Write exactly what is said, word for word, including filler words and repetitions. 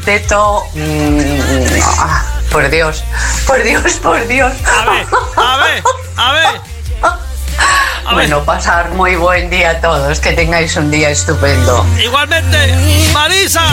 Teto, mmm, ah, por Dios, por Dios, por Dios. A ver, a ver, a ver. A bueno, ver. pasar muy buen día a todos, que tengáis un día estupendo. Igualmente, Marisa.